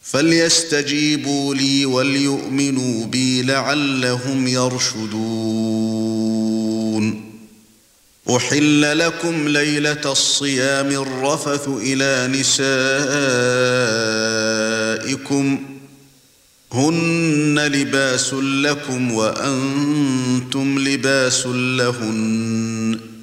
فليستجيبوا لي وليؤمنوا بي لعلهم يرشدون أحل لكم ليلة الصيام الرفث إلى نسائكم هن لباس لكم وأنتم لباس لهن